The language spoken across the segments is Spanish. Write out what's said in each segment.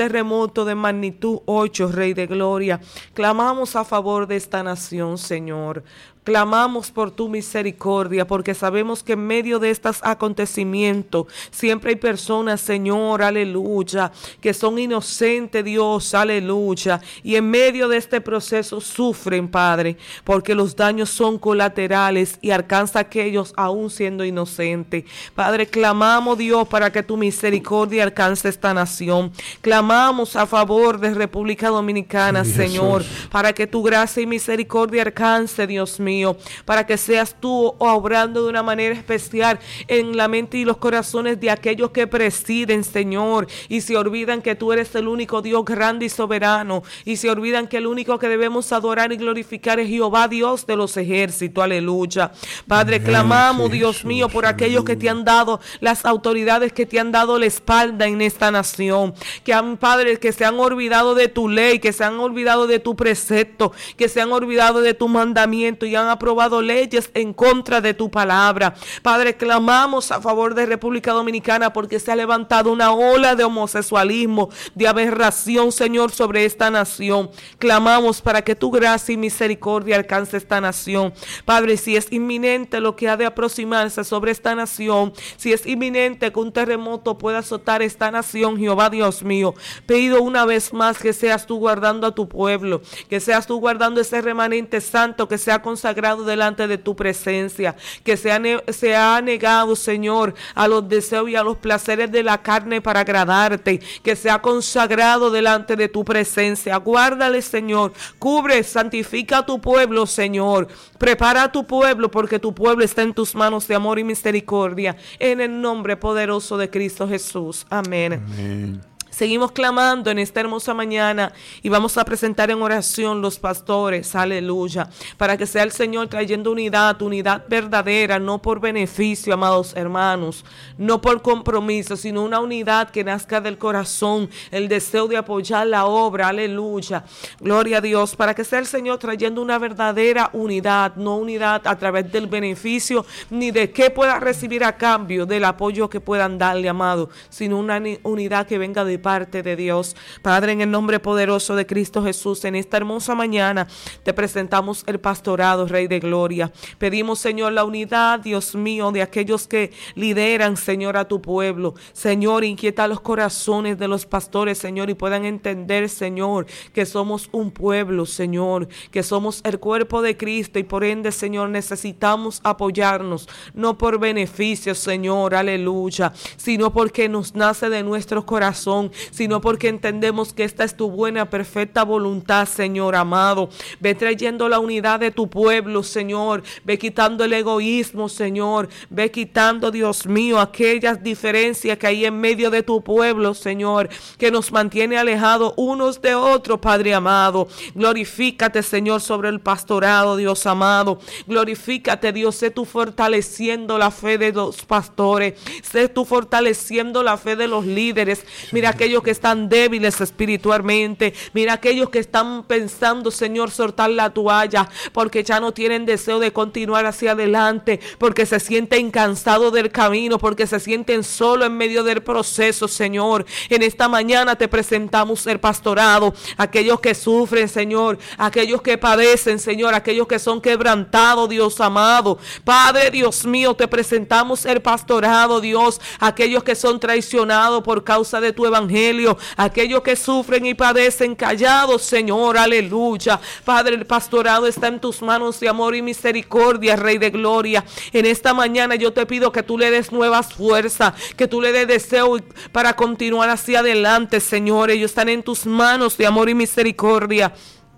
terremoto de magnitud 8, Rey de Gloria. Clamamos a favor de esta nación, Señor. Clamamos por tu misericordia, porque sabemos que en medio de estos acontecimientos siempre hay personas, Señor, aleluya, que son inocentes, Dios, aleluya, y en medio de este proceso sufren, Padre, porque los daños son colaterales y alcanza a aquellos aún siendo inocentes. Padre, clamamos, Dios, para que tu misericordia alcance esta nación. Clamamos a favor de República Dominicana, sí, Señor, para que tu gracia y misericordia alcance, Dios mío, para que seas tú obrando de una manera especial en la mente y los corazones de aquellos que presiden, Señor, y se olvidan que tú eres el único Dios grande y soberano, y se olvidan que el único que debemos adorar y glorificar es Jehová, Dios de los ejércitos, aleluya. Padre, clamamos, Dios mío, por aquellos que te han dado, las autoridades que te han dado la espalda en esta nación, que han, Padre, que se han olvidado de tu ley, que se han olvidado de tu precepto, que se han olvidado de tu mandamiento y han aprobado leyes en contra de tu palabra. Padre, clamamos a favor de República Dominicana porque se ha levantado una ola de homosexualismo, de aberración, Señor, sobre esta nación. Clamamos para que tu gracia y misericordia alcance esta nación. Padre, si es inminente lo que ha de aproximarse sobre esta nación, si es inminente que un terremoto pueda azotar esta nación, Jehová Dios mío, pido una vez más que seas tú guardando a tu pueblo, que seas tú guardando ese remanente santo que se ha consagrado delante de tu presencia, que se ha negado, Señor, a los deseos y a los placeres de la carne para agradarte, que se ha consagrado delante de tu presencia. Guárdale, Señor, cubre, santifica a tu pueblo, Señor, prepara a tu pueblo, porque tu pueblo está en tus manos de amor y misericordia, en el nombre poderoso de Cristo Jesús. Amén. Amén. Seguimos clamando en esta hermosa mañana y vamos a presentar en oración los pastores, aleluya, para que sea el Señor trayendo unidad verdadera, no por beneficio, amados hermanos, no por compromiso, sino una unidad que nazca del corazón, el deseo de apoyar la obra, aleluya, gloria a Dios, para que sea el Señor trayendo una verdadera unidad, no unidad a través del beneficio, ni de qué pueda recibir a cambio del apoyo que puedan darle, amado, sino una unidad que venga de parte de Dios. Padre, en el nombre poderoso de Cristo Jesús, en esta hermosa mañana te presentamos el pastorado, Rey de Gloria. Pedimos, Señor, la unidad, Dios mío, de aquellos que lideran, Señor, a tu pueblo. Señor, inquieta los corazones de los pastores, Señor, y puedan entender, Señor, que somos un pueblo, Señor, que somos el cuerpo de Cristo y por ende, Señor, necesitamos apoyarnos, no por beneficio, Señor, aleluya, sino porque nos nace de nuestro corazón, sino porque entendemos que esta es tu buena, perfecta voluntad, Señor amado. Ve trayendo la unidad de tu pueblo, Señor. Ve quitando el egoísmo, Señor. Ve quitando, Dios mío, aquellas diferencias que hay en medio de tu pueblo, Señor, que nos mantiene alejados unos de otros, Padre amado. Glorifícate, Señor, sobre el pastorado, Dios amado. Glorifícate, Dios. Sé tú fortaleciendo la fe de los pastores. Sé tú fortaleciendo la fe de los líderes. Mira aquellos que están débiles espiritualmente. Mira aquellos que están pensando, Señor, soltar la toalla porque ya no tienen deseo de continuar hacia adelante, porque se sienten cansados del camino, porque se sienten solos en medio del proceso, Señor. En esta mañana te presentamos el pastorado, aquellos que sufren, Señor, aquellos que padecen, Señor, aquellos que son quebrantados, Dios amado. Padre, Dios mío, te presentamos el pastorado, Dios, aquellos que son traicionados por causa de tu evangelio, aquellos que sufren y padecen callados, Señor, aleluya. Padre, el pastorado está en tus manos de amor y misericordia, Rey de Gloria. En esta mañana yo te pido que tú le des nuevas fuerzas, que tú le des deseo para continuar hacia adelante, Señor. Ellos están en tus manos de amor y misericordia.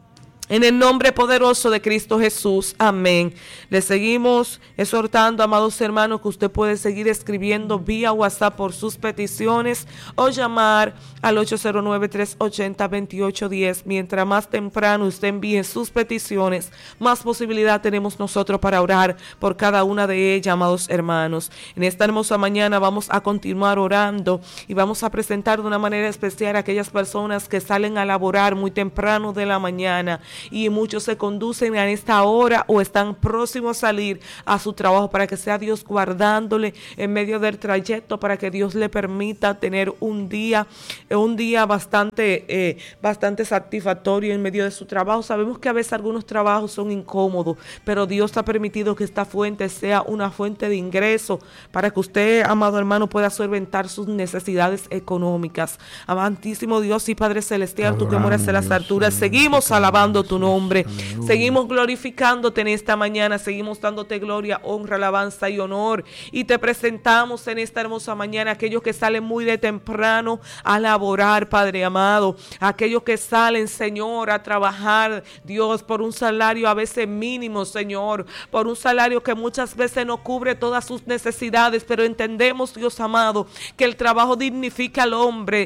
En el nombre poderoso de Cristo Jesús, amén. Le seguimos exhortando, amados hermanos, que usted puede seguir escribiendo vía WhatsApp por sus peticiones o llamar al 809-380-2810. Mientras más temprano usted envíe sus peticiones, más posibilidad tenemos nosotros para orar por cada una de ellas, amados hermanos. En esta hermosa mañana vamos a continuar orando y vamos a presentar de una manera especial a aquellas personas que salen a laborar muy temprano de la mañana. y muchos se conducen a esta hora o están próximos a salir a su trabajo, para que sea Dios guardándole en medio del trayecto, para que Dios le permita tener un día bastante satisfactorio en medio de su trabajo. Sabemos que a veces algunos trabajos son incómodos, pero Dios ha permitido que esta fuente sea una fuente de ingreso para que usted, amado hermano, pueda solventar sus necesidades económicas. Amantísimo Dios y Padre Celestial, tú que moras en las alturas, seguimos alabando tu nombre, seguimos glorificándote en esta mañana, seguimos dándote gloria, honra, alabanza y honor, y te presentamos en esta hermosa mañana aquellos que salen muy de temprano a laborar, Padre amado, aquellos que salen, Señor, a trabajar, Dios, por un salario a veces mínimo, Señor, por un salario que muchas veces no cubre todas sus necesidades, pero entendemos, Dios amado, que el trabajo dignifica al hombre,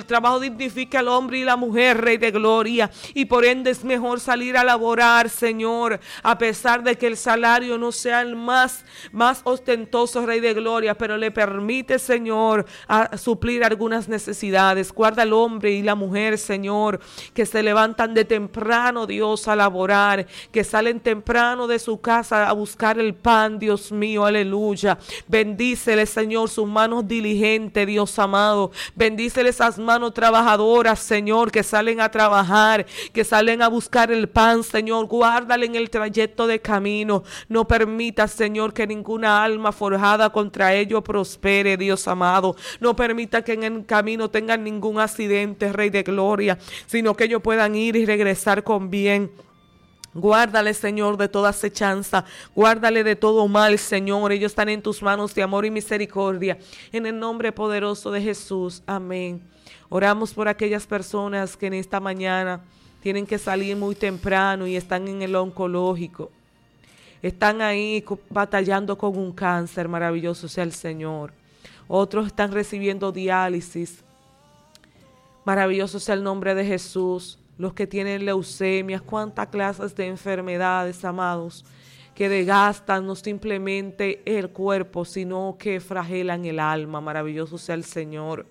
y la mujer, Rey de Gloria, y por ende es mejor salir a laborar, Señor, a pesar de que el salario no sea el más ostentoso, Rey de Gloria, pero le permite, Señor, a suplir algunas necesidades. Guarda al hombre y la mujer, Señor, que se levantan de temprano, Dios, a laborar, que salen temprano de su casa a buscar el pan, Dios mío, aleluya. Bendícele, Señor, sus manos diligentes, Dios amado. Bendícele esas manos trabajadoras, Señor, que salen a trabajar, que salen a buscar el pan, Señor. Guárdale en el trayecto de camino. No permita, Señor, que ninguna alma forjada contra ellos prospere, Dios amado. No permita que en el camino tengan ningún accidente, Rey de Gloria, sino que ellos puedan ir y regresar con bien. Guárdale, Señor, de toda acechanza, guárdale de todo mal, Señor. Ellos están en tus manos de amor y misericordia. En el nombre poderoso de Jesús, amén. Oramos por aquellas personas que en esta mañana tienen que salir muy temprano y están en el oncológico. Están ahí batallando con un cáncer, maravilloso sea el Señor. Otros están recibiendo diálisis. Maravilloso sea el nombre de Jesús. Los que tienen leucemias, cuántas clases de enfermedades, amados, que desgastan no simplemente el cuerpo, sino que fragilan el alma. Maravilloso sea el Señor.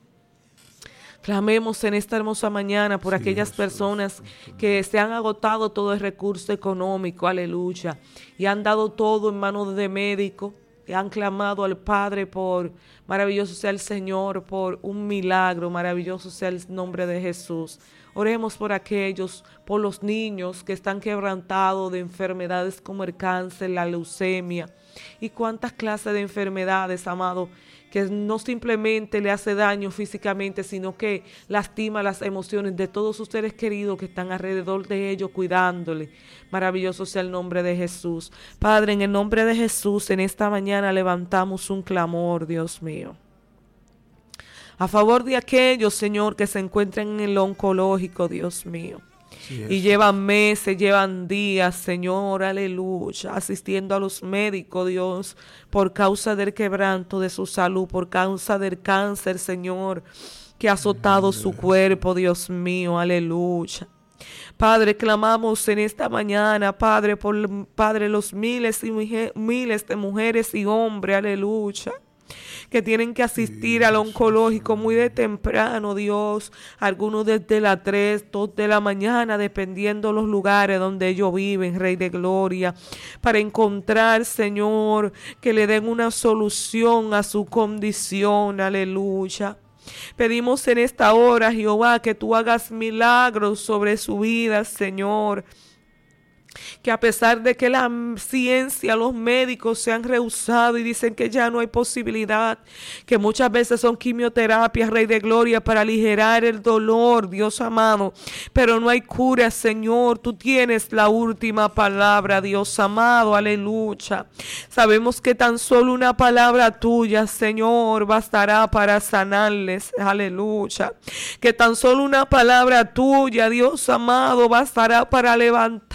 Clamemos en esta hermosa mañana por aquellas personas que se han agotado todo el recurso económico, aleluya, y han dado todo en manos de médicos, y han clamado al Padre por, maravilloso sea el Señor, por un milagro, maravilloso sea el nombre de Jesús. Oremos por aquellos, por los niños que están quebrantados de enfermedades como el cáncer, la leucemia y cuántas clases de enfermedades, amado, que no simplemente le hace daño físicamente, sino que lastima las emociones de todos sus seres queridos que están alrededor de ellos, cuidándole. Maravilloso sea el nombre de Jesús. Padre, en el nombre de Jesús, en esta mañana levantamos un clamor, Dios mío, a favor de aquellos, Señor, que se encuentran en el oncológico, Dios mío. Sí, y llevan meses, llevan días, Señor, aleluya, asistiendo a los médicos, Dios, por causa del quebranto de su salud, por causa del cáncer, Señor, que ha azotado su cuerpo, Dios mío, aleluya. Padre, clamamos en esta mañana, Padre, por Padre, los miles y miles de mujeres y hombres, aleluya, que tienen que asistir al oncológico muy de temprano, Dios, algunos desde las 3, 2 de la mañana, dependiendo los lugares donde ellos viven, Rey de Gloria, para encontrar, Señor, que le den una solución a su condición, aleluya. Pedimos en esta hora, Jehová, que tú hagas milagros sobre su vida, Señor. Que a pesar de que la ciencia, los médicos se han rehusado y dicen que ya no hay posibilidad, que muchas veces son quimioterapias, Rey de Gloria, para aligerar el dolor, Dios amado, pero no hay cura, Señor. Tú tienes la última palabra, Dios amado, aleluya. Sabemos que tan solo una palabra tuya, Señor, bastará para sanarles, aleluya. Que tan solo una palabra tuya, Dios amado, bastará para levantarles,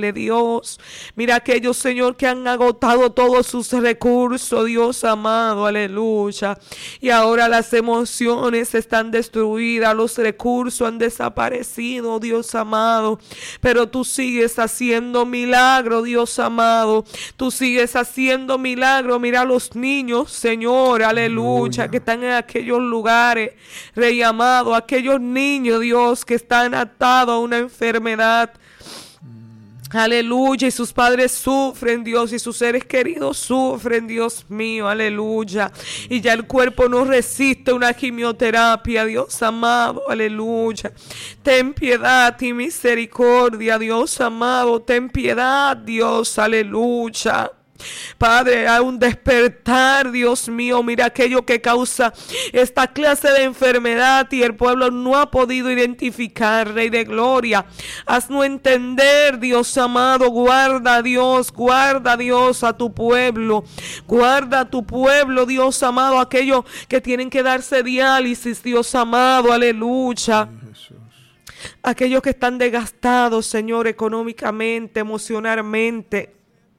Padre Dios. Mira aquellos, Señor, que han agotado todos sus recursos, Dios amado, aleluya. Y ahora las emociones están destruidas, los recursos han desaparecido, Dios amado. Pero tú sigues haciendo milagro, Dios amado. Tú sigues haciendo milagro. Mira a los niños, Señor, aleluya, que están en aquellos lugares, Rey amado, aquellos niños, Dios, que están atados a una enfermedad. Aleluya, y sus padres sufren, Dios, y sus seres queridos sufren, Dios mío, aleluya. Y ya el cuerpo no resiste una quimioterapia, Dios amado, aleluya. Ten piedad y misericordia, Dios amado, ten piedad, Dios, aleluya. Padre, hay un despertar, Dios mío. Mira aquello que causa esta clase de enfermedad y el pueblo no ha podido identificar, Rey de Gloria. Haznos entender, Dios amado. Guarda, Dios a tu pueblo. Guarda a tu pueblo, Dios amado. Aquellos que tienen que darse diálisis, Dios amado, aleluya. Aquellos que están desgastados, Señor, económicamente, emocionalmente.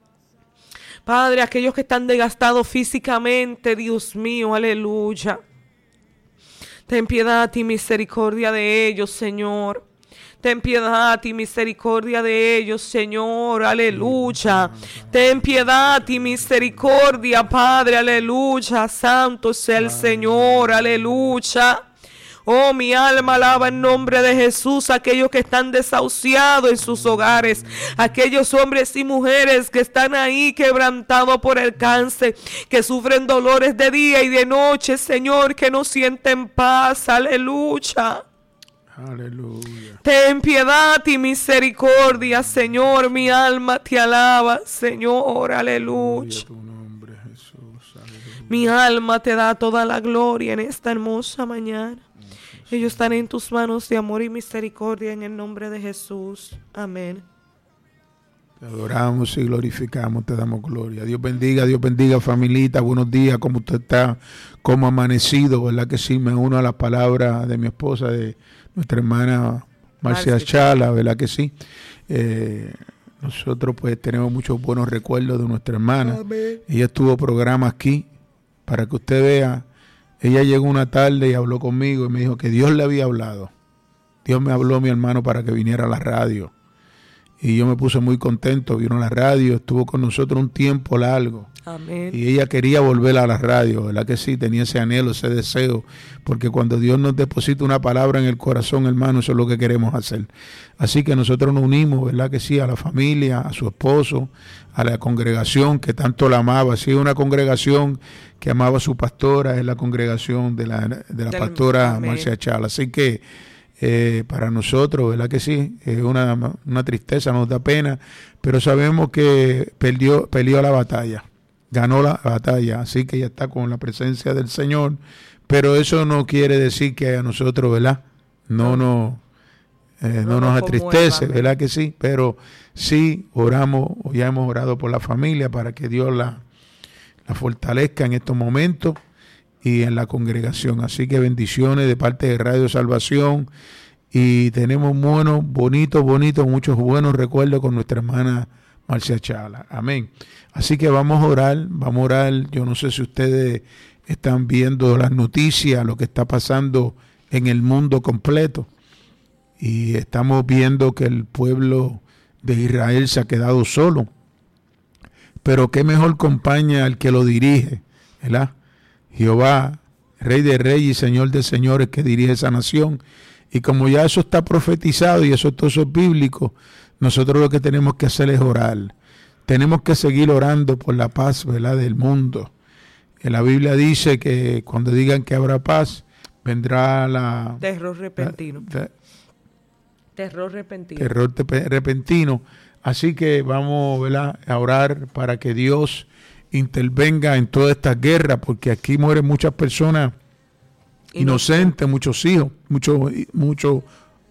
Padre, aquellos que están desgastados físicamente, Dios mío, aleluya. Ten piedad y misericordia de ellos, Señor. Ten piedad y misericordia de ellos, Señor, aleluya. Ten piedad y misericordia, Padre, aleluya. Santo sea el Señor, aleluya. Oh, mi alma alaba el nombre de Jesús. Aquellos que están desahuciados en sus hogares, aquellos hombres y mujeres que están ahí quebrantados por el cáncer, que sufren dolores de día y de noche, Señor, que no sienten paz, aleluya. Aleluya. Ten piedad y misericordia, Señor. Mi alma te alaba, Señor, aleluya. Tu nombre, Jesús. Aleluya. Mi alma te da toda la gloria en esta hermosa mañana. Ellos están en tus manos de amor y misericordia en el nombre de Jesús. Amén. Te adoramos y glorificamos, te damos gloria. Dios bendiga familita. Buenos días, ¿cómo usted está? ¿Cómo ha amanecido? ¿Verdad que sí? Me uno a la palabra de mi esposa, de nuestra hermana Marcia Chala, ¿verdad que sí? Nosotros pues tenemos muchos buenos recuerdos de nuestra hermana. Amén. Ella tuvo programa aquí para que usted vea. Ella llegó una tarde y habló conmigo y me dijo que Dios le había hablado. Dios me habló, mi hermano, para que viniera a la radio. Y yo me puse muy contento, vino a la radio, estuvo con nosotros un tiempo largo. Amén. Y ella quería volver a la radio, ¿verdad que sí? Tenía ese anhelo, ese deseo, porque cuando Dios nos deposita una palabra en el corazón, hermano, eso es lo que queremos hacer. Así que nosotros nos unimos, ¿verdad que sí? A la familia, a su esposo, a la congregación que tanto la amaba. Sí, una congregación que amaba a su pastora, es la congregación de la pastora Marcia Chala. Así que para nosotros, ¿verdad que sí? Es una tristeza, nos da pena, pero sabemos que perdió la batalla, ganó la batalla, así que ya está con la presencia del Señor, pero eso no quiere decir que a nosotros, ¿verdad? No nos entristece, ¿verdad que sí? Pero sí oramos, ya hemos orado por la familia para que Dios la fortalezca en estos momentos y en la congregación. Así que bendiciones de parte de Radio Salvación, y tenemos muchos buenos recuerdos con nuestra hermana Marcia Chala. Amén. Así que vamos a orar. Yo no sé si ustedes están viendo las noticias, lo que está pasando en el mundo completo, y estamos viendo que el pueblo de Israel se ha quedado solo, pero qué mejor compañía el que lo dirige, ¿verdad? Jehová, Rey de Reyes y Señor de Señores, que dirige esa nación. Y como ya eso está profetizado y todo eso es bíblico, nosotros lo que tenemos que hacer es orar. Tenemos que seguir orando por la paz, ¿verdad?, del mundo. La Biblia dice que cuando digan que habrá paz, vendrá la... Terror repentino. Terror repentino. Así que vamos, ¿verdad?, a orar para que Dios intervenga en toda esta guerra, porque aquí mueren muchas personas inocentes, muchos hijos, muchos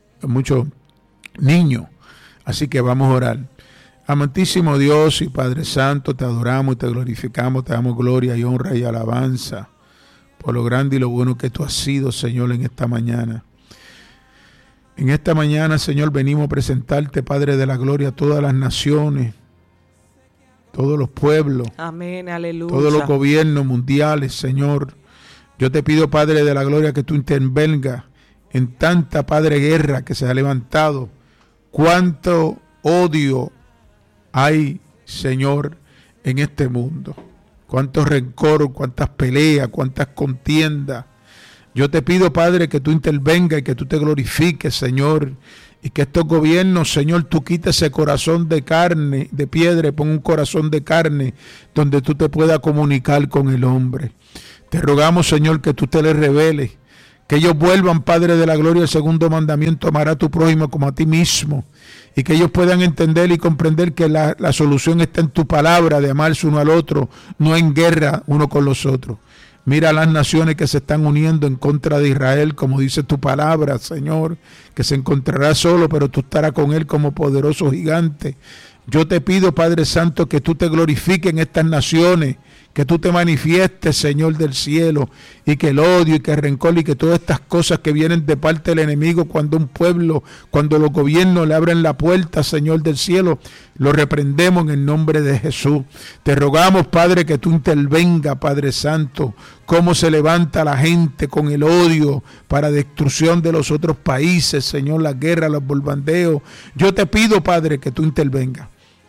niños. Así que vamos a orar. Amantísimo Dios y Padre Santo, te adoramos y te glorificamos, te damos gloria y honra y alabanza por lo grande y lo bueno que tú has sido, Señor, en esta mañana. En esta mañana, Señor, venimos a presentarte, Padre de la Gloria, todas las naciones, todos los pueblos, amén, aleluya, todos los gobiernos mundiales, Señor. Yo te pido, Padre de la Gloria, que tú intervengas en tanta, Padre, guerra que se ha levantado. Cuánto odio hay, Señor, en este mundo. Cuánto rencor, cuántas peleas, cuántas contiendas. Yo te pido, Padre, que tú intervengas y que tú te glorifiques, Señor, y que estos gobiernos, Señor, tú quites ese corazón de carne, de piedra, y pon un corazón de carne donde tú te puedas comunicar con el hombre. Te rogamos, Señor, que tú te les reveles, que ellos vuelvan, Padre de la Gloria, el segundo mandamiento: amará a tu prójimo como a ti mismo, y que ellos puedan entender y comprender que la solución está en tu palabra de amarse uno al otro, no en guerra uno con los otros. Mira las naciones que se están uniendo en contra de Israel, como dice tu palabra, Señor, que se encontrará solo, pero tú estarás con él como poderoso gigante. Yo te pido, Padre Santo, que tú te glorifiques en estas naciones, que tú te manifiestes, Señor del cielo, y que el odio y que el rencor y que todas estas cosas que vienen de parte del enemigo, cuando un pueblo, cuando los gobiernos le abren la puerta, Señor del cielo, lo reprendemos en el nombre de Jesús. Te rogamos, Padre, que tú intervenga, Padre Santo, cómo se levanta la gente con el odio para destrucción de los otros países, Señor, las guerras, los bombardeos. Yo te pido, Padre, que tú intervengas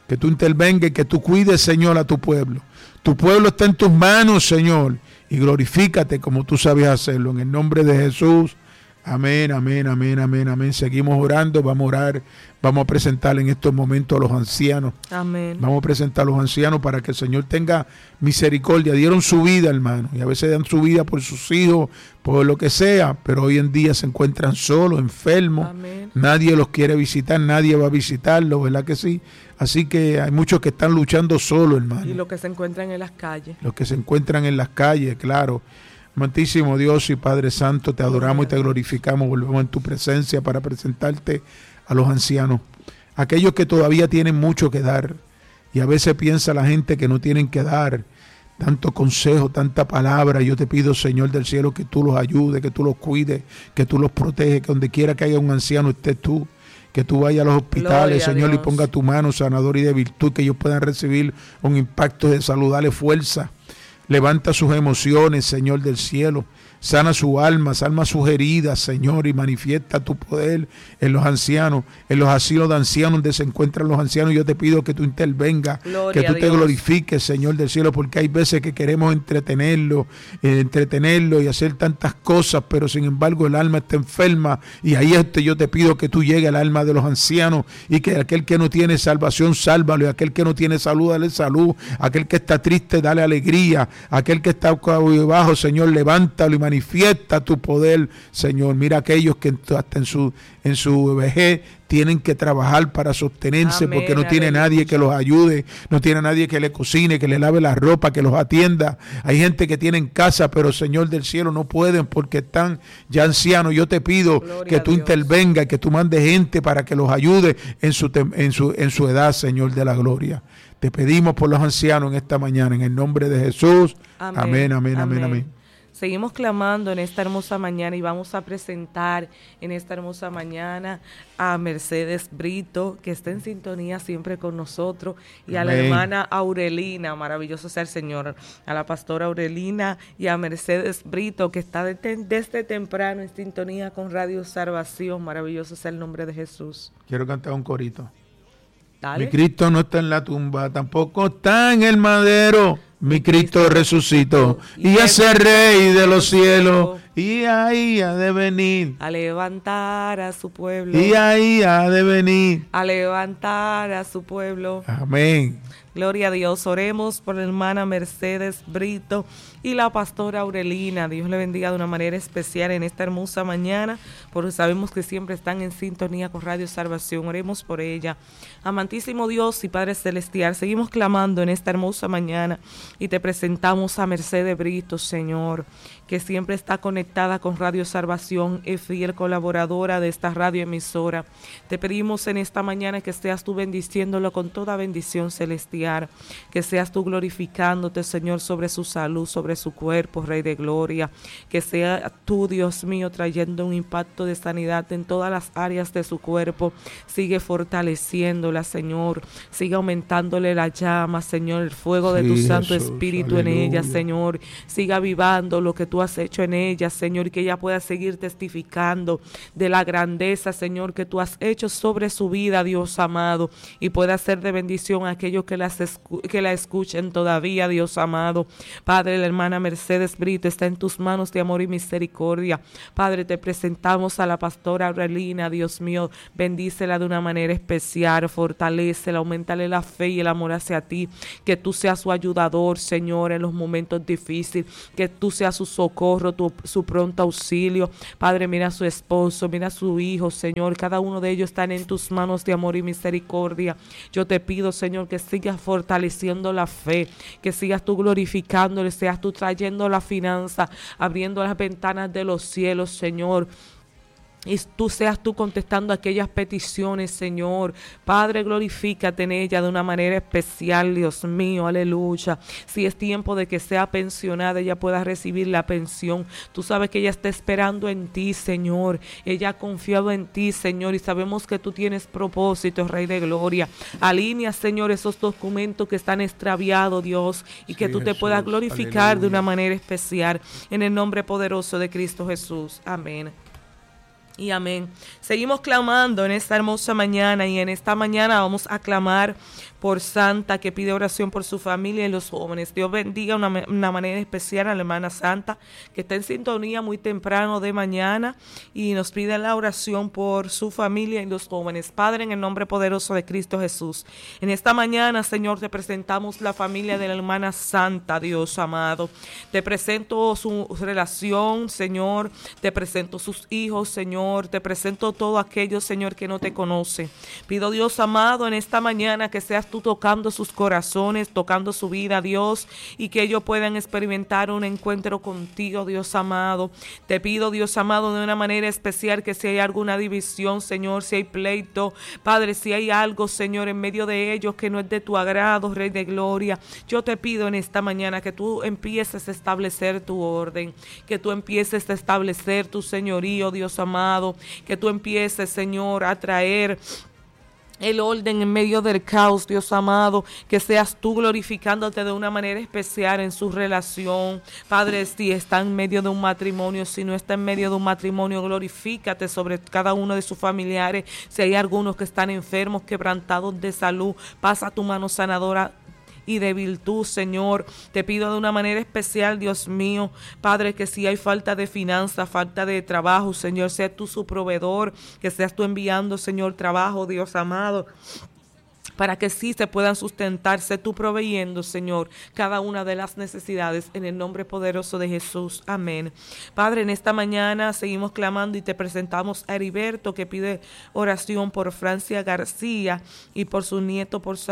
y que tú cuides, Señor, a tu pueblo. Tu pueblo está en tus manos, Señor, y glorifícate como tú sabes hacerlo. En el nombre de Jesús, amén, amén, amén, amén, amén. Seguimos orando, vamos a orar, vamos a presentar en estos momentos a los ancianos. Amén. Vamos a presentar a los ancianos para que el Señor tenga misericordia. Dieron su vida, hermano, y a veces dan su vida por sus hijos, por lo que sea, pero hoy en día se encuentran solos, enfermos. Amén. Nadie los quiere visitar, nadie va a visitarlos, ¿verdad que sí? Así que hay muchos que están luchando solos, hermano. Y los que se encuentran en las calles. Los que se encuentran en las calles, claro. Amantísimo Dios y Padre Santo, te adoramos y te glorificamos. Volvemos en tu presencia para presentarte a los ancianos. Aquellos que todavía tienen mucho que dar. Y a veces piensa la gente que no tienen que dar tanto consejo, tanta palabra. Yo te pido, Señor del cielo, que tú los ayudes, que tú los cuides, que tú los proteges, que donde quiera que haya un anciano estés tú. Que tú vayas a los hospitales, Señor, y ponga tu mano sanadora y de virtud, que ellos puedan recibir un impacto de salud, dale fuerza. Levanta sus emociones, Señor del cielo. Sana su alma, salva sus heridas, Señor, y manifiesta tu poder en los ancianos, en los asilos de ancianos donde se encuentran los ancianos. Yo te pido que tú intervengas, que tú te glorifiques, Señor del cielo, porque hay veces que queremos entretenerlo y hacer tantas cosas, pero sin embargo el alma está enferma, y ahí yo te pido que tú llegues al alma de los ancianos, y que aquel que no tiene salvación, sálvalo, y aquel que no tiene salud, dale salud, aquel que está triste, dale alegría, aquel que está abajo, Señor, levántalo y manifiesta tu poder, Señor. Mira aquellos que hasta en su vejez tienen que trabajar para sostenerse, amén, porque no tiene nadie que los ayude, no tiene nadie que le cocine, que le lave la ropa, que los atienda. Hay gente que tiene en casa, pero Señor del cielo no pueden porque están ya ancianos. Yo te pido gloria que tú intervengas, que tú mandes gente para que los ayude en su edad, Señor de la gloria. Te pedimos por los ancianos en esta mañana, en el nombre de Jesús. Amén, amén, amén, amén, amén. Seguimos clamando en esta hermosa mañana y vamos a presentar en esta hermosa mañana a Mercedes Brito, que está en sintonía siempre con nosotros, y a la hermana Aurelina, maravilloso sea el Señor, a la pastora Aurelina y a Mercedes Brito, que está desde temprano en sintonía con Radio Salvación. Maravilloso sea el nombre de Jesús. Quiero cantar un corito. Dale. Mi Cristo no está en la tumba, tampoco está en el madero. Mi Cristo resucitó y es el Rey de los cielos, y ahí ha de venir a levantar a su pueblo. Y ahí ha de venir a levantar a su pueblo. Amén. Gloria a Dios. Oremos por la hermana Mercedes Brito y la pastora Aurelina. Dios le bendiga de una manera especial en esta hermosa mañana, porque sabemos que siempre están en sintonía con Radio Salvación. Oremos por ella. Amantísimo Dios y Padre Celestial, seguimos clamando en esta hermosa mañana y te presentamos a Mercedes Brito, Señor, que siempre está conectada con Radio Salvación, es fiel colaboradora de esta radioemisora. Te pedimos en esta mañana que seas tú bendiciéndolo con toda bendición celestial. especial, que seas tú glorificándote, Señor, sobre su salud, sobre su cuerpo, Rey de Gloria, que sea tú, Dios mío, trayendo un impacto de sanidad en todas las áreas de su cuerpo. Sigue fortaleciéndola, Señor, sigue aumentándole la llama, Señor, el fuego de tu Santo Espíritu en ella, Señor, siga avivando lo que tú has hecho en ella, Señor, y que ella pueda seguir testificando de la grandeza, Señor, que tú has hecho sobre su vida, Dios amado, y pueda ser de bendición a aquellos que la escuchen todavía, Dios amado. Padre, la hermana Mercedes Brito está en tus manos de amor y misericordia. Padre, te presentamos a la pastora Aurelina, Dios mío, bendícela de una manera especial, fortalécela, aumentale la fe y el amor hacia ti, que tú seas su ayudador, Señor, en los momentos difíciles, que tú seas su socorro, su pronto auxilio. Padre, mira a su esposo, mira a su hijo, Señor, cada uno de ellos están en tus manos de amor y misericordia. Yo te pido, Señor, que sigas fortaleciendo la fe, que sigas tú glorificándole, seas tú trayendo la finanza, abriendo las ventanas de los cielos, Señor, y tú seas tú contestando aquellas peticiones, Señor. Padre, glorifícate en ella de una manera especial, Dios mío, aleluya. Si es tiempo de que sea pensionada, ella pueda recibir la pensión. Tú sabes que ella está esperando en ti, Señor. Ella ha confiado en ti, Señor, y sabemos que tú tienes propósitos, Rey de Gloria. Alinea, Señor, esos documentos que están extraviados, Dios, y que tú te puedas glorificar de una manera especial. En el nombre poderoso de Cristo Jesús. Amén. Y amén. Seguimos clamando en esta hermosa mañana, y en esta mañana vamos a clamar por Santa, que pide oración por su familia y los jóvenes. Dios bendiga de una manera especial a la hermana Santa, que está en sintonía muy temprano de mañana y nos pide la oración por su familia y los jóvenes. Padre, en el nombre poderoso de Cristo Jesús, en esta mañana, Señor, te presentamos la familia de la hermana Santa, Dios amado. Te presento su relación, Señor, te presento sus hijos, Señor, te presento todo aquello, Señor, que no te conoce. Pido, Dios amado, en esta mañana que seas tú tocando sus corazones, tocando su vida, Dios, y que ellos puedan experimentar un encuentro contigo, Dios amado. Te pido, Dios amado, de una manera especial, que si hay alguna división, Señor, si hay pleito, Padre, si hay algo, Señor, en medio de ellos que no es de tu agrado, Rey de Gloria, yo te pido en esta mañana que tú empieces a establecer tu orden, que tú empieces a establecer tu señorío, Dios amado, que tú empieces, Señor, a traer el orden en medio del caos, Dios amado, que seas tú glorificándote de una manera especial en su relación. Padre, si está en medio de un matrimonio, si no está en medio de un matrimonio, glorifícate sobre cada uno de sus familiares. Si hay algunos que están enfermos, quebrantados de salud, pasa tu mano sanadora y de virtud, Señor. Te pido de una manera especial, Dios mío, Padre, que si hay falta de finanzas, falta de trabajo, Señor, seas tú su proveedor, que seas tú enviando, Señor, trabajo, Dios amado, para que sí se puedan sustentarse, tú proveyendo, Señor, cada una de las necesidades, en el nombre poderoso de Jesús. Amén. Padre, en esta mañana seguimos clamando y te presentamos a Heriberto, que pide oración por Francia García y por su nieto, por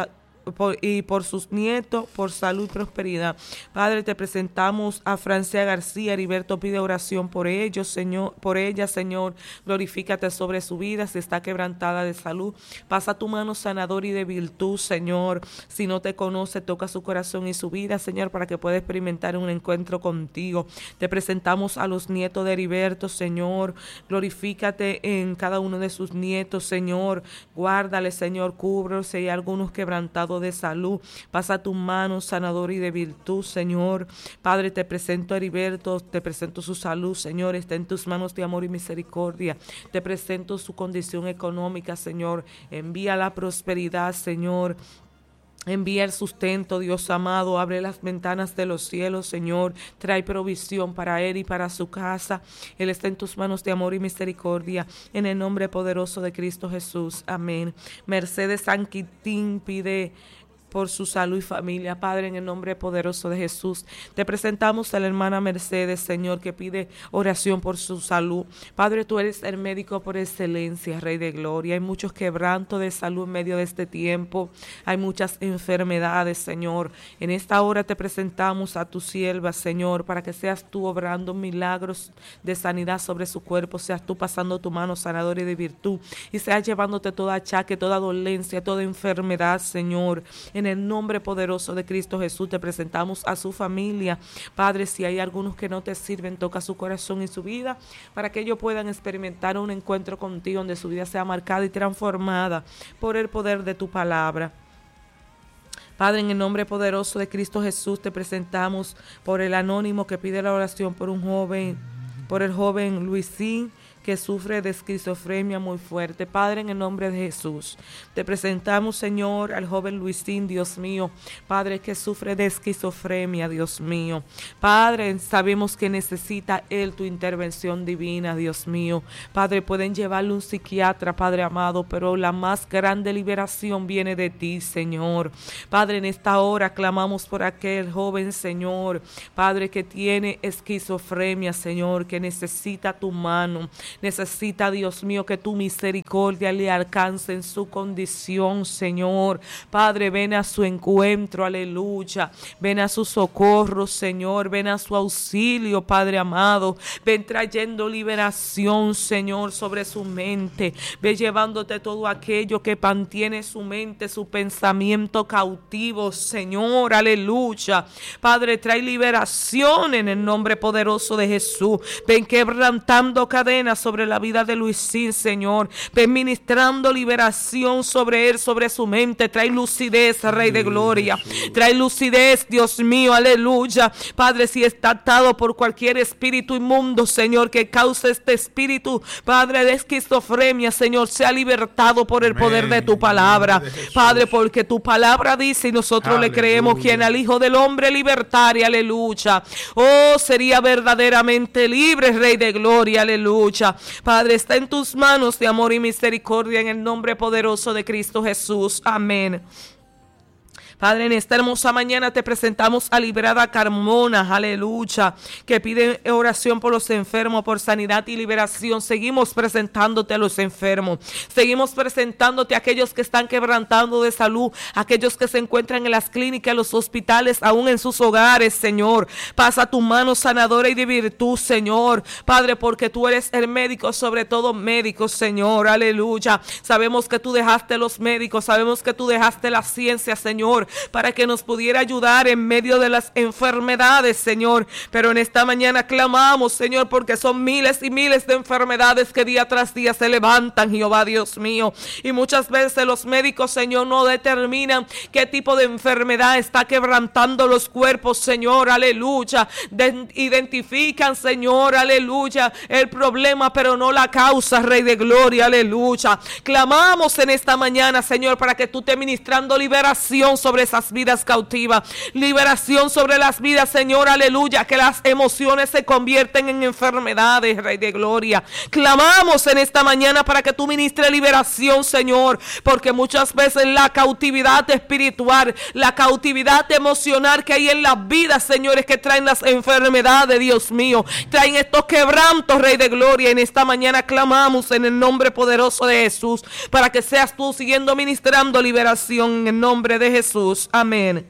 sus nietos, por salud y prosperidad. Padre, te presentamos a Francia García. Heriberto pide oración por ellos, Señor, por ella, Señor. Glorifícate sobre su vida. Si está quebrantada de salud, pasa tu mano sanadora y de virtud, Señor. Si no te conoce, toca su corazón y su vida, Señor, para que pueda experimentar un encuentro contigo. Te presentamos a los nietos de Heriberto, Señor. Glorifícate en cada uno de sus nietos, Señor. Guárdale, Señor, cúbrelos. Si hay algunos quebrantados de salud, pasa tu mano sanadora y de virtud, Señor. Padre, te presento a Heriberto, te presento su salud, Señor, está en tus manos de amor y misericordia. Te presento su condición económica, Señor. Envía la prosperidad, Señor. Envía el sustento, Dios amado. Abre las ventanas de los cielos, Señor. Trae provisión para él y para su casa. Él está en tus manos de amor y misericordia, en el nombre poderoso de Cristo Jesús. Amén. Mercedes Sanquitín pide por su salud y familia. Padre, en el nombre poderoso de Jesús, te presentamos a la hermana Mercedes, Señor, que pide oración por su salud. Padre, tú eres el médico por excelencia, Rey de Gloria. Hay muchos quebrantos de salud en medio de este tiempo. Hay muchas enfermedades, Señor. En esta hora te presentamos a tu sierva, Señor, para que seas tú obrando milagros de sanidad sobre su cuerpo, seas tú pasando tu mano sanadora y de virtud, y seas llevándote toda achaque, toda dolencia, toda enfermedad, Señor. En el nombre poderoso de Cristo Jesús te presentamos a su familia. Padre, si hay algunos que no te sirven, toca su corazón y su vida para que ellos puedan experimentar un encuentro contigo donde su vida sea marcada y transformada por el poder de tu palabra. Padre, en el nombre poderoso de Cristo Jesús te presentamos por el anónimo que pide la oración por el joven Luisín, que sufre de esquizofrenia muy fuerte. Padre, en el nombre de Jesús, te presentamos, Señor, al joven Luisín, Dios mío. Padre, que sufre de esquizofrenia, Dios mío. Padre, sabemos que necesita él tu intervención divina, Dios mío. Padre, pueden llevarle un psiquiatra, Padre amado, pero la más grande liberación viene de ti, Señor. Padre, en esta hora clamamos por aquel joven, Señor, Padre, que tiene esquizofrenia, Señor, que necesita tu mano. Necesita, Dios mío, que tu misericordia le alcance en su condición, Señor. Padre, ven a su encuentro, aleluya. Ven a su socorro, Señor. Ven a su auxilio, Padre amado. Ven trayendo liberación, Señor, sobre su mente. Ven llevándote todo aquello que mantiene su mente, su pensamiento cautivo, Señor, aleluya. Padre, trae liberación en el nombre poderoso de Jesús. Ven quebrantando cadenas sobre la vida de Luisín, Señor. Ven ministrando liberación sobre él, sobre su mente. Trae lucidez, Rey de Gloria. Trae lucidez, Dios mío, aleluya. Padre, si está atado por cualquier espíritu inmundo, Señor, que cause este espíritu, Padre, de esquizofrenia, Señor, sea libertado por el poder de tu palabra. Padre, porque tu palabra dice y nosotros le creemos, quien al Hijo del Hombre libertare, aleluya. Oh, sería verdaderamente libre, Rey de Gloria, aleluya. Padre, está en tus manos de amor y misericordia en el nombre poderoso de Cristo Jesús. Amén. Padre, en esta hermosa mañana te presentamos a Librada Carmona, aleluya, que pide oración por los enfermos, por sanidad y liberación. Seguimos presentándote a los enfermos, seguimos presentándote a aquellos que están quebrantando de salud, aquellos que se encuentran en las clínicas, en los hospitales, aún en sus hogares, Señor. Pasa tu mano sanadora y de virtud, Señor, Padre, porque tú eres el médico, sobre todo médico, Señor, aleluya. Sabemos que tú dejaste los médicos, sabemos que tú dejaste la ciencia, Señor, para que nos pudiera ayudar en medio de las enfermedades, Señor. Pero en esta mañana clamamos, Señor, porque son miles y miles de enfermedades que día tras día se levantan, Jehová Dios mío. Y muchas veces los médicos, Señor, no determinan qué tipo de enfermedad está quebrantando los cuerpos, Señor, aleluya. Identifican, Señor, aleluya, el problema, pero no la causa, Rey de Gloria, aleluya. Clamamos en esta mañana, Señor, para que tú estés ministrando liberación sobre esas vidas cautivas, liberación sobre las vidas, Señor, aleluya, que las emociones se convierten en enfermedades, Rey de Gloria. Clamamos en esta mañana para que tú ministres liberación, Señor, porque muchas veces la cautividad espiritual, la cautividad emocional que hay en las vidas, señores, que traen las enfermedades, Dios mío, traen estos quebrantos, Rey de Gloria. En esta mañana clamamos en el nombre poderoso de Jesús, para que seas tú siguiendo ministrando liberación en el nombre de Jesús. Amén.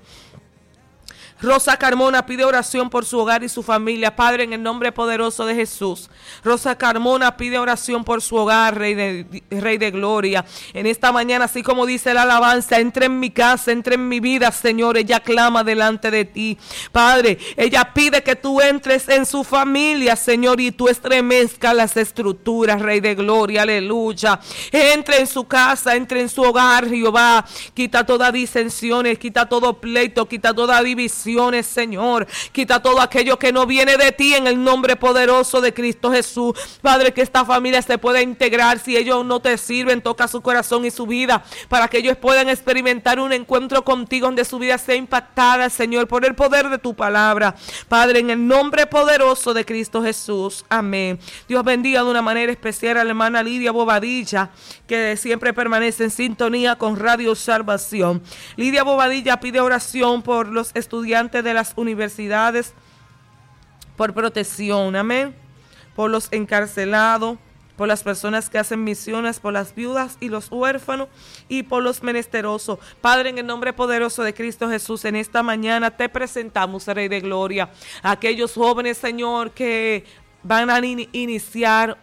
Rosa Carmona pide oración por su hogar y su familia. Padre, en el nombre poderoso de Jesús. Rosa Carmona pide oración por su hogar, Rey de Gloria. En esta mañana, así como dice la alabanza, entra en mi casa, entra en mi vida, Señor. Ella clama delante de ti, Padre. Ella pide que tú entres en su familia, Señor, y tú estremezcas las estructuras, Rey de Gloria, aleluya. Entre en su casa, entre en su hogar, Jehová. Quita todas disensiones, quita todo pleito, quita toda división, Señor. Quita todo aquello que no viene de ti en el nombre poderoso de Cristo Jesús. Padre, que esta familia se pueda integrar. Si ellos no te sirven, toca su corazón y su vida, para que ellos puedan experimentar un encuentro contigo donde su vida sea impactada, Señor, por el poder de tu palabra. Padre, en el nombre poderoso de Cristo Jesús. Amén. Dios bendiga de una manera especial a la hermana Lidia Bobadilla, que siempre permanece en sintonía con Radio Salvación. Lidia Bobadilla pide oración por los estudiantes de las universidades, por protección, amén, por los encarcelados, por las personas que hacen misiones, por las viudas y los huérfanos y por los menesterosos. Padre, en el nombre poderoso de Cristo Jesús, en esta mañana te presentamos, Rey de Gloria, a aquellos jóvenes, Señor, que van a iniciar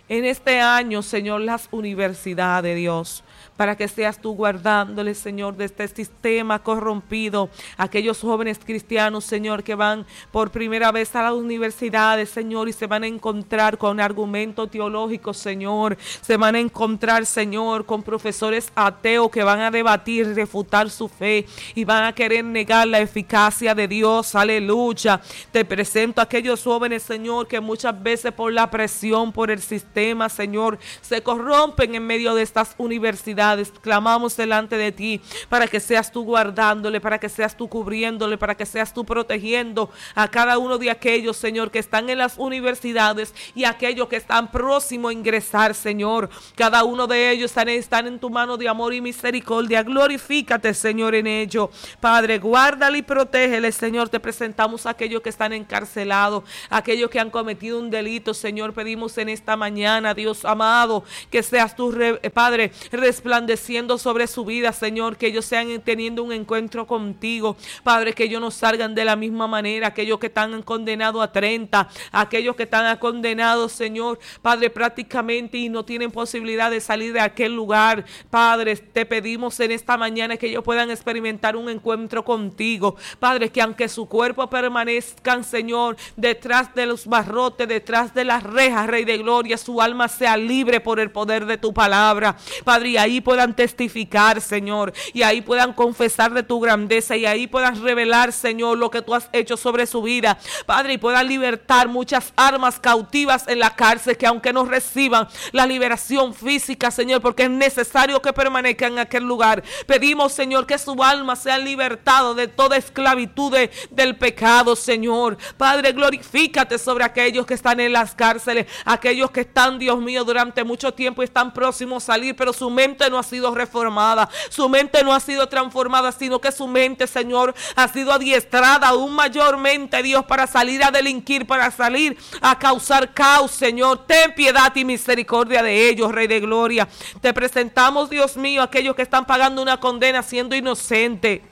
en este año, Señor, las universidades, Dios, para que seas tú guardándoles, Señor, de este sistema corrompido. Aquellos jóvenes cristianos, Señor, que van por primera vez a las universidades, Señor, y se van a encontrar con argumentos teológicos, Señor. Se van a encontrar, Señor, con profesores ateos que van a debatir, refutar su fe y van a querer negar la eficacia de Dios. Aleluya. Te presento a aquellos jóvenes, Señor, que muchas veces por la presión, por el sistema, Señor, se corrompen en medio de estas universidades. Clamamos delante de ti para que seas tú guardándole, para que seas tú cubriéndole, para que seas tú protegiendo a cada uno de aquellos, Señor, que están en las universidades y aquellos que están próximos a ingresar, Señor. Cada uno de ellos están en tu mano de amor y misericordia. Glorifícate, Señor, en ello. Padre, guárdale y protégele, Señor. Te presentamos a aquellos que están encarcelados, aquellos que han cometido un delito, Señor. Pedimos en esta mañana, Dios amado, que seas tú, Padre, resplandeciendo sobre su vida, Señor, que ellos sean teniendo un encuentro contigo, Padre, que ellos no salgan de la misma manera, aquellos que están condenados a 30, aquellos que están condenados, Señor, Padre, prácticamente y no tienen posibilidad de salir de aquel lugar, Padre, te pedimos en esta mañana que ellos puedan experimentar un encuentro contigo, Padre, que aunque su cuerpo permanezcan, Señor, detrás de los barrotes, detrás de las rejas, Rey de Gloria, su alma sea libre por el poder de tu palabra, Padre, y ahí puedan testificar, Señor, y ahí puedan confesar de tu grandeza, y ahí puedan revelar, Señor, lo que tú has hecho sobre su vida, Padre, y puedan libertar muchas almas cautivas en la cárcel, que aunque no reciban la liberación física, Señor, porque es necesario que permanezcan en aquel lugar, pedimos, Señor, que su alma sea libertada de toda esclavitud del pecado, Señor. Padre, glorifícate sobre aquellos que están en las cárceles, aquellos que están, Dios mío, durante mucho tiempo y están próximos a salir, pero su mente no ha sido reformada, su mente no ha sido transformada, sino que su mente, Señor, ha sido adiestrada aún mayormente, Dios, para salir a delinquir, para salir a causar caos, Señor. Ten piedad y misericordia de ellos, Rey de Gloria. Te presentamos, Dios mío, aquellos que están pagando una condena siendo inocentes.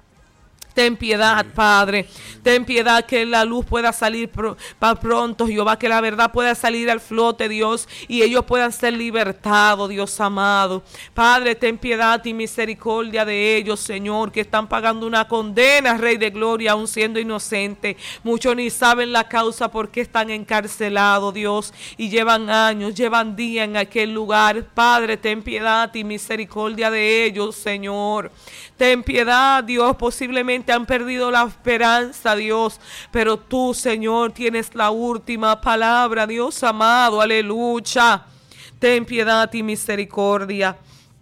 Ten piedad, Padre. Ten piedad que la luz pueda salir pronto, Jehová, que la verdad pueda salir al flote, Dios, y ellos puedan ser libertados, Dios amado. Padre, ten piedad y misericordia de ellos, Señor, que están pagando una condena, Rey de Gloria, aún siendo inocentes. Muchos ni saben la causa por qué están encarcelados, Dios, y llevan años, llevan días en aquel lugar. Padre, ten piedad y misericordia de ellos, Señor. Ten piedad, Dios, posiblemente han perdido la esperanza, Dios, pero tú, Señor, tienes la última palabra, Dios amado, aleluya. Ten piedad y misericordia.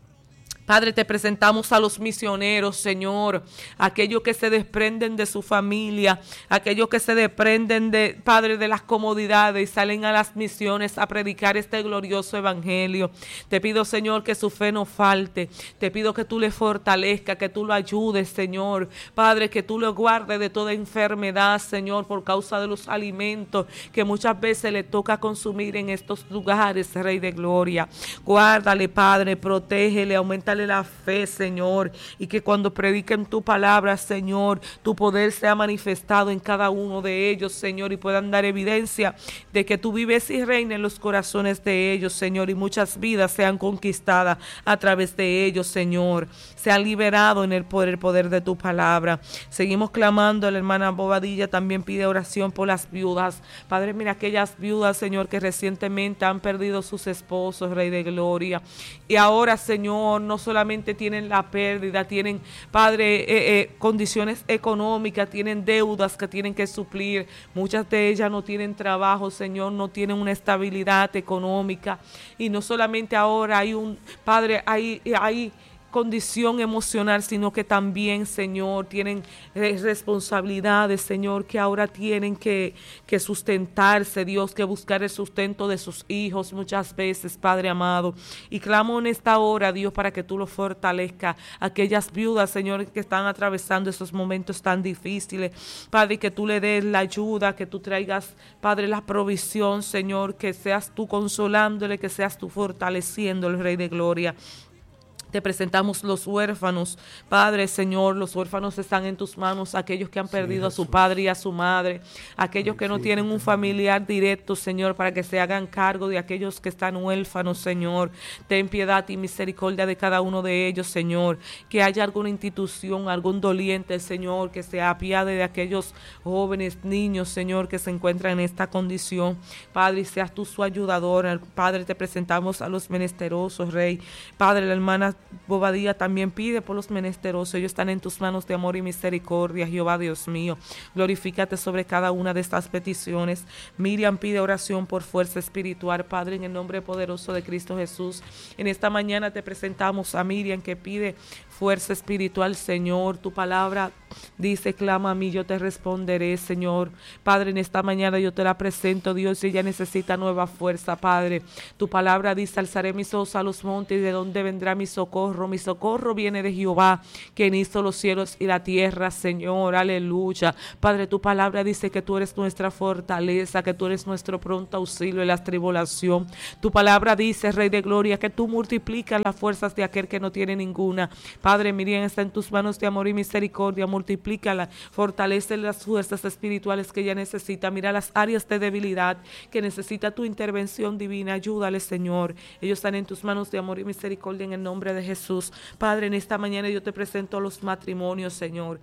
Padre, te presentamos a los misioneros, Señor, aquellos que se desprenden de su familia, aquellos que se desprenden de, Padre, de las comodidades y salen a las misiones a predicar este glorioso evangelio. Te pido, Señor, que su fe no falte. Te pido que tú le fortalezcas, que tú lo ayudes, Señor. Padre, que tú lo guardes de toda enfermedad, Señor, por causa de los alimentos que muchas veces le toca consumir en estos lugares, Rey de Gloria. Guárdale, Padre, protégele, aumenta la fe, Señor, y que cuando prediquen tu palabra, Señor, tu poder sea manifestado en cada uno de ellos, Señor, y puedan dar evidencia de que tú vives y reinas en los corazones de ellos, Señor, y muchas vidas sean conquistadas a través de ellos, Señor, sean liberados por el poder de tu palabra. Seguimos clamando. La hermana Bobadilla también pide oración por las viudas. Padre, mira aquellas viudas, Señor, que recientemente han perdido sus esposos, Rey de Gloria, y ahora, Señor, no solamente tienen la pérdida, tienen, Padre, condiciones económicas, tienen deudas que tienen que suplir. Muchas de ellas no tienen trabajo, Señor, no tienen una estabilidad económica. Y no solamente ahora hay Padre, hay condición emocional, sino que también, Señor, tienen responsabilidades, Señor, que ahora tienen que sustentarse, Dios, que buscar el sustento de sus hijos muchas veces, Padre amado. Y clamo en esta hora, Dios, para que tú lo fortalezcas, aquellas viudas, Señor, que están atravesando esos momentos tan difíciles, Padre, que tú le des la ayuda, que tú traigas, Padre, la provisión, Señor, que seas tú consolándole, que seas tú fortaleciéndole, Rey de Gloria. Te presentamos los huérfanos, Padre, Señor, los huérfanos están en tus manos, aquellos que han perdido a su padre y a su madre, aquellos que no tienen un familiar directo, Señor, para que se hagan cargo de aquellos que están huérfanos, Señor. Ten piedad y misericordia de cada uno de ellos, Señor, que haya alguna institución, algún doliente, Señor, que se apiade de aquellos jóvenes, niños, Señor, que se encuentran en esta condición. Padre, y seas tú su ayudador. Padre, te presentamos a los menesterosos, Rey. Padre, la hermana Bobadilla también pide por los menesterosos. Ellos están en tus manos de amor y misericordia, Jehová Dios mío. Glorifícate sobre cada una de estas peticiones. Miriam pide oración por fuerza espiritual, Padre, en el nombre poderoso de Cristo Jesús. En esta mañana te presentamos a Miriam, que pide fuerza espiritual, Señor. Tu palabra dice: clama a mí, yo te responderé, Señor. Padre, en esta mañana yo te la presento, Dios, y ella necesita nueva fuerza, Padre. Tu palabra dice: alzaré mis ojos a los montes, ¿de dónde vendrá mi socorro? Mi socorro viene de Jehová, quien hizo los cielos y la tierra, Señor. Aleluya. Padre, tu palabra dice que tú eres nuestra fortaleza, que tú eres nuestro pronto auxilio en la tribulación. Tu palabra dice, Rey de gloria, que tú multiplicas las fuerzas de aquel que no tiene ninguna. Padre, Miriam está en tus manos de amor y misericordia. Multiplícala, fortalece las fuerzas espirituales que ella necesita. Mira las áreas de debilidad que necesita tu intervención divina. Ayúdale, Señor. Ellos están en tus manos de amor y misericordia en el nombre de Jesús. Padre, en esta mañana yo te presento los matrimonios, Señor.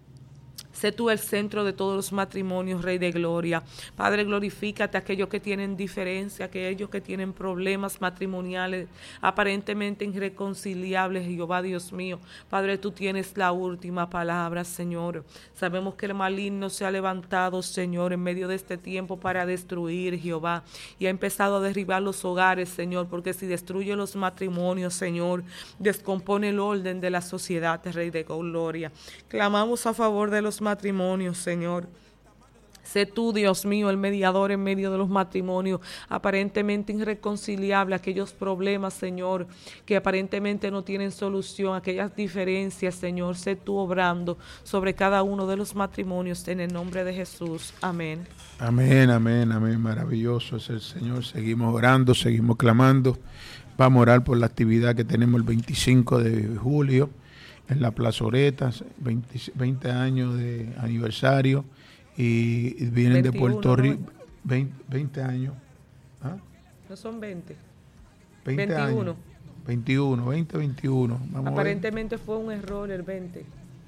Sé tú el centro de todos los matrimonios, Rey de gloria. Padre, glorifícate a aquellos que tienen diferencia, aquellos que tienen problemas matrimoniales aparentemente irreconciliables, Jehová Dios mío. Padre, tú tienes la última palabra, Señor. Sabemos que el maligno se ha levantado, Señor, en medio de este tiempo para destruir, Jehová. Y ha empezado a derribar los hogares, Señor, porque si destruye los matrimonios, Señor, descompone el orden de la sociedad, Rey de gloria. Clamamos a favor de los matrimonios, Señor. Sé tú, Dios mío, el mediador en medio de los matrimonios aparentemente irreconciliables, aquellos problemas, Señor, que aparentemente no tienen solución, aquellas diferencias, Señor. Sé tú obrando sobre cada uno de los matrimonios en el nombre de Jesús. Amén. Amén, amén, amén. Maravilloso es el Señor. Seguimos orando, seguimos clamando. Vamos a orar por la actividad que tenemos el 25 de julio. En la plazoleta, 20 años de aniversario, y vienen 21, de Puerto Rico, 20 años. ¿Ah? No son 20. 21. Años. 21. Vamos aparentemente fue un error el 20.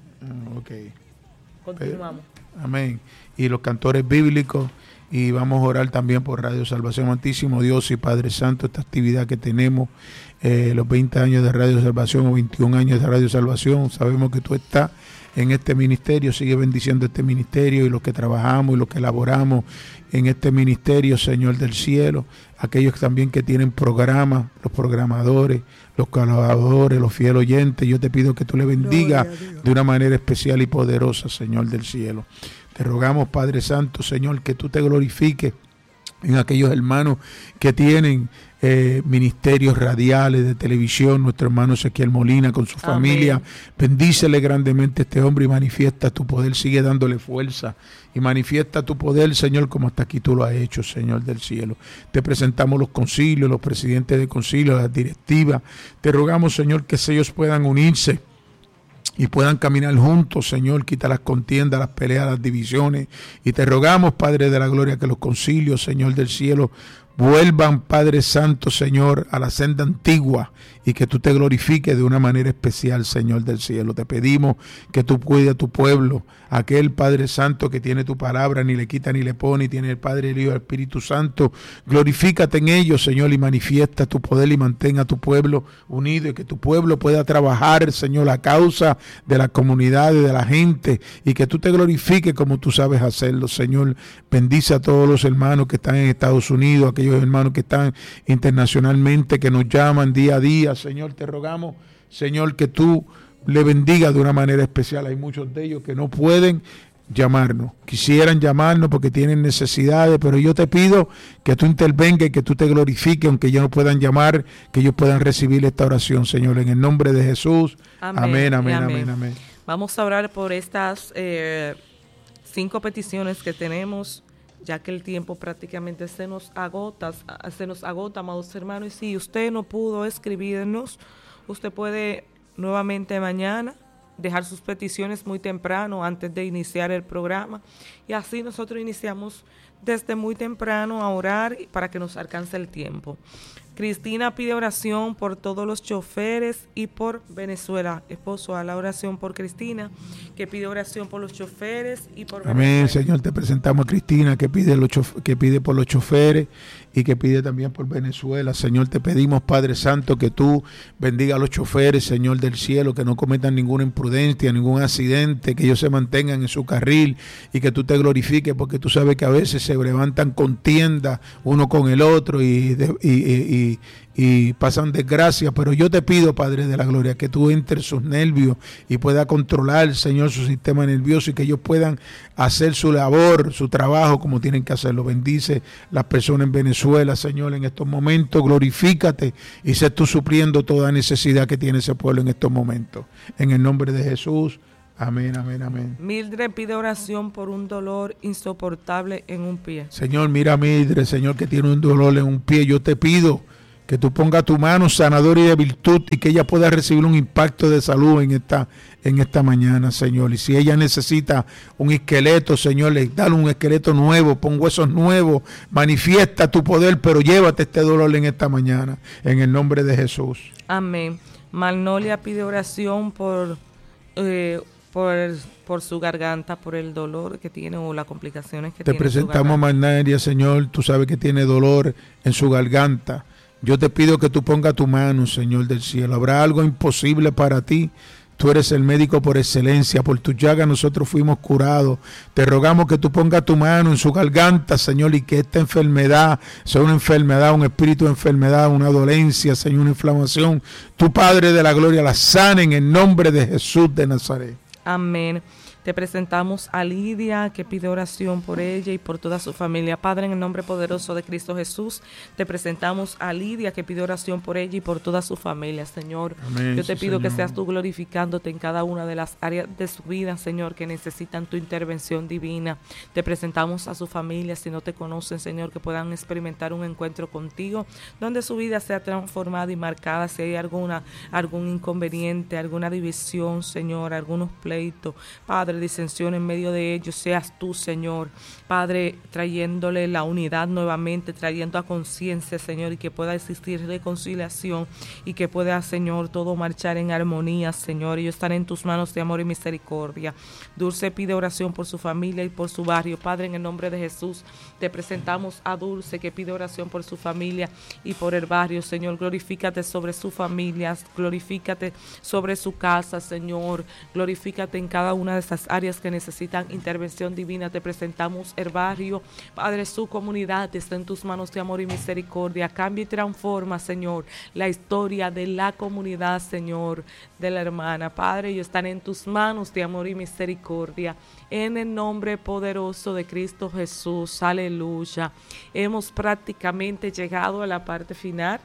Ok. Continuamos. Amén. Y los cantores bíblicos, y vamos a orar también por Radio Salvación. Santísimo Dios y Padre Santo, esta actividad que tenemos, los 20 años de Radio Salvación o 21 años de Radio Salvación, sabemos que tú estás en este ministerio, sigue bendiciendo este ministerio y los que trabajamos y los que elaboramos en este ministerio, Señor del cielo, aquellos también que tienen programas, los programadores, los colaboradores, los fieles oyentes. Yo te pido que tú le bendigas de una manera especial y poderosa, Señor del cielo. Te rogamos, Padre Santo, Señor, que tú te glorifiques en aquellos hermanos que tienen ministerios radiales de televisión, nuestro hermano Ezequiel Molina con su familia. Amén. Bendícele grandemente a este hombre y manifiesta tu poder, sigue dándole fuerza y manifiesta tu poder, Señor, como hasta aquí tú lo has hecho, Señor del cielo. Te presentamos los concilios, los presidentes de concilio, las directivas. Te rogamos, Señor, que ellos puedan unirse y puedan caminar juntos, Señor. Quita las contiendas, las peleas, las divisiones, y te rogamos, Padre de la gloria, que los concilios, Señor del cielo, vuelvan, Padre Santo, Señor, a la senda antigua, y que tú te glorifiques de una manera especial, Señor del cielo. Te pedimos que tú cuides a tu pueblo, aquel Padre Santo que tiene tu palabra, ni le quita ni le pone, y tiene el Padre, el Hijo y el Espíritu Santo. Glorifícate en ellos, Señor, y manifiesta tu poder y mantenga a tu pueblo unido, y que tu pueblo pueda trabajar, Señor, a causa de las comunidades, de la gente, y que tú te glorifiques como tú sabes hacerlo, Señor. Bendice a todos los hermanos que están en Estados Unidos, aquellos hermanos que están internacionalmente, que nos llaman día a día, Señor. Te rogamos, Señor, que tú le bendigas de una manera especial. Hay muchos de ellos que no pueden llamarnos, quisieran llamarnos porque tienen necesidades, pero yo te pido que tú intervengas y que tú te glorifiques, aunque ellos no puedan llamar, que ellos puedan recibir esta oración, Señor, en el nombre de Jesús. Amén, amén, amén, amén. Vamos a orar por estas 5 peticiones que tenemos, ya que el tiempo prácticamente se nos agota, amados hermanos. Y si usted no pudo escribirnos, Usted puede nuevamente mañana dejar sus peticiones muy temprano antes de iniciar el programa, y así nosotros iniciamos desde muy temprano a orar para que nos alcance el tiempo. Cristina pide oración por todos los choferes y por Venezuela. Esposo, a la oración por Cristina, que pide oración por los choferes y por Venezuela. Amén, Señor, te presentamos a Cristina, que pide por los choferes y que pide también por Venezuela. Señor, te pedimos, Padre Santo, que tú bendiga a los choferes, Señor del cielo, que no cometan ninguna imprudencia, ningún accidente, que ellos se mantengan en su carril y que tú te glorifiques, porque tú sabes que a veces se levantan contiendas uno con el otro y pasan desgracia, pero yo te pido, Padre de la gloria, que tú entres sus nervios y pueda controlar, Señor, su sistema nervioso, y que ellos puedan hacer su labor, su trabajo como tienen que hacerlo. Bendice las personas en Venezuela, Señor, en estos momentos, glorifícate y sé tú supliendo toda necesidad que tiene ese pueblo en estos momentos. En el nombre de Jesús. Amén, amén, amén. Mildred pide oración por un dolor insoportable en un pie. Señor, mira a Mildred, Señor, que tiene un dolor en un pie. Yo te pido que tú pongas tu mano sanadora y de virtud y que ella pueda recibir un impacto de salud en esta mañana, Señor. Y si ella necesita un esqueleto, Señor, dale un esqueleto nuevo, pon huesos nuevos, manifiesta tu poder, pero llévate este dolor en esta mañana, en el nombre de Jesús. Amén. Magnolia pide oración por su garganta, por el dolor que tiene o las complicaciones que tiene. Te presentamos a Magnolia, Señor, tú sabes que tiene dolor en su garganta. Yo te pido que tú pongas tu mano, Señor del cielo. ¿Habrá algo imposible para ti? Tú eres el médico por excelencia. Por tu llaga nosotros fuimos curados. Te rogamos que tú pongas tu mano en su garganta, Señor, y que esta enfermedad sea una enfermedad, un espíritu de enfermedad, una dolencia, Señor, una inflamación. Tu Padre de la gloria la sane en el nombre de Jesús de Nazaret. Amén. Te presentamos a Lidia, que pide oración por ella y por toda su familia. Padre, en el nombre poderoso de Cristo Jesús, te presentamos a Lidia, que pide oración por ella y por toda su familia, Señor. Amén, yo te pido Señor, que seas tú glorificándote en cada una de las áreas de su vida, Señor, que necesitan tu intervención divina. Te presentamos a su familia, si no te conocen, Señor, que puedan experimentar un encuentro contigo, donde su vida sea transformada y marcada. Si hay algún inconveniente, alguna división, Señor, algunos pleitos, Padre, disensión en medio de ellos, seas tú, Señor, Padre, trayéndole la unidad nuevamente, trayendo a conciencia, Señor, y que pueda existir reconciliación y que pueda, Señor, todo marchar en armonía, Señor. Ellos están en tus manos de amor y misericordia. Dulce pide oración por su familia y por su barrio. Padre, en el nombre de Jesús, te presentamos a Dulce, que pide oración por su familia y por el barrio, Señor. Glorifícate sobre su familia, glorifícate sobre su casa, Señor. Glorifícate en cada una de esas áreas que necesitan intervención divina. Te presentamos el barrio, Padre, su comunidad está en tus manos de amor y misericordia. Cambia y transforma, Señor, la historia de la comunidad, Señor, de la hermana. Padre, ellos están en tus manos de amor y misericordia. En el nombre poderoso de Cristo Jesús, aleluya. Hemos prácticamente llegado a la parte final.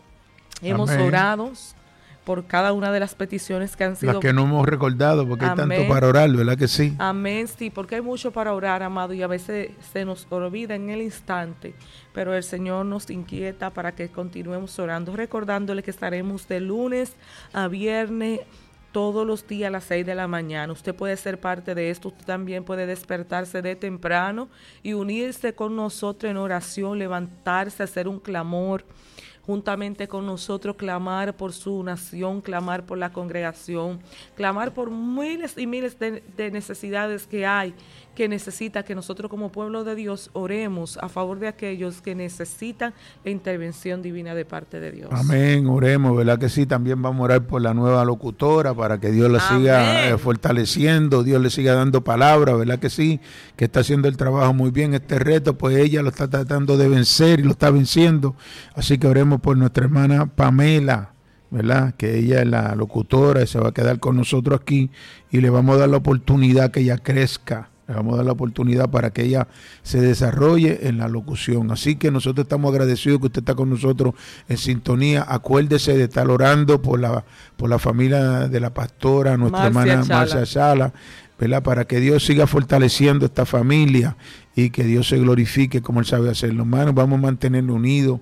Hemos orado por cada una de las peticiones que han sido... Las que no hemos recordado, porque hay tanto para orar, ¿verdad que sí? Amén, sí, porque hay mucho para orar, amado, y a veces se nos olvida en el instante, pero el Señor nos inquieta para que continuemos orando, recordándole que estaremos de lunes a viernes, todos los días a las 6 de la mañana. Usted puede ser parte de esto, usted también puede despertarse de temprano y unirse con nosotros en oración, levantarse, hacer un clamor, juntamente con nosotros, clamar por su nación, clamar por la congregación, clamar por miles y miles de necesidades que hay, que necesita que nosotros como pueblo de Dios oremos a favor de aquellos que necesitan la intervención divina de parte de Dios. Amén, oremos, ¿verdad que sí? También vamos a orar por la nueva locutora para que Dios la siga fortaleciendo, Dios le siga dando palabra, ¿verdad que sí? Que está haciendo el trabajo muy bien. Este reto, pues ella lo está tratando de vencer y lo está venciendo. Así que oremos por nuestra hermana Pamela, ¿verdad? Que ella es la locutora y se va a quedar con nosotros aquí y le vamos a dar la oportunidad que ella crezca. Le vamos a dar la oportunidad para que ella se desarrolle en la locución. Así que nosotros estamos agradecidos que usted está con nosotros en sintonía. Acuérdese de estar orando por la familia de la pastora, nuestra hermana Marcia Chala, ¿verdad? Para que Dios siga fortaleciendo esta familia y que Dios se glorifique como Él sabe hacerlo. Hermanos, vamos a mantenernos unidos.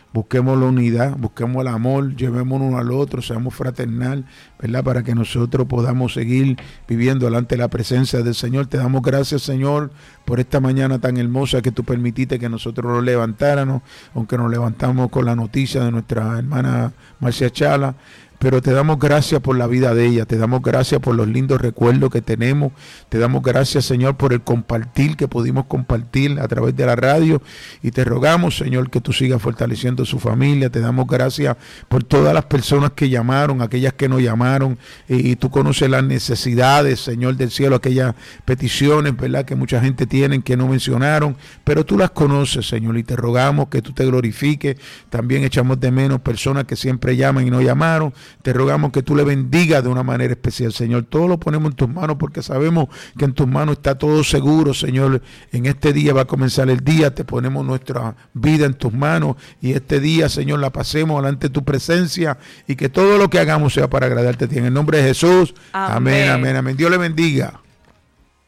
busquemos la unidad, busquemos el amor, llevémonos uno al otro, seamos fraternal, ¿verdad? Para que nosotros podamos seguir viviendo delante de la presencia del Señor. Te damos gracias, Señor, por esta mañana tan hermosa que tú permitiste que nosotros nos levantáramos, aunque nos levantamos con la noticia de nuestra hermana Marcia Chala. Pero te damos gracias por la vida de ella, te damos gracias por los lindos recuerdos que tenemos, te damos gracias, Señor, por el compartir que pudimos compartir a través de la radio, y te rogamos, Señor, que tú sigas fortaleciendo su familia. Te damos gracias por todas las personas que llamaron, aquellas que no llamaron, y tú conoces las necesidades, Señor del cielo, aquellas peticiones, ¿verdad?, que mucha gente tiene que no mencionaron, pero tú las conoces, Señor, y te rogamos que tú te glorifiques. También echamos de menos personas que siempre llaman y no llamaron. Te rogamos que tú le bendigas de una manera especial, Señor. Todo lo ponemos en tus manos porque sabemos que en tus manos está todo seguro, Señor. En este día va a comenzar el día, te ponemos nuestra vida en tus manos, y este día, Señor, la pasemos delante de tu presencia, y que todo lo que hagamos sea para agradarte a ti. En el nombre de Jesús, amén, amén, amén. Dios le bendiga.